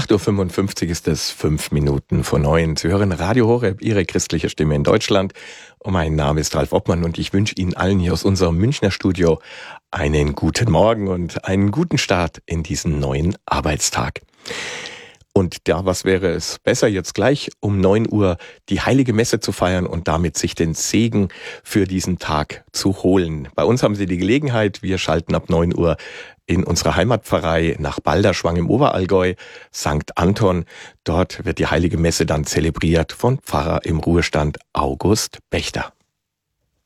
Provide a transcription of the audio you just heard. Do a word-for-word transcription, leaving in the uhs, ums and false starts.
acht Uhr fünfundfünfzig ist es, fünf Minuten vor neun. Sie hören Radio Horeb, Ihre christliche Stimme in Deutschland. Und mein Name ist Ralf Obmann und ich wünsche Ihnen allen hier aus unserem Münchner Studio einen guten Morgen und einen guten Start in diesen neuen Arbeitstag. Und ja, was wäre es besser, jetzt gleich um neun Uhr die Heilige Messe zu feiern und damit sich den Segen für diesen Tag zu holen. Bei uns haben Sie die Gelegenheit, wir schalten ab neun Uhr in unserer Heimatpfarrei nach Balderschwang im Oberallgäu, Sankt Anton. Dort wird die Heilige Messe dann zelebriert von Pfarrer im Ruhestand August Bechter.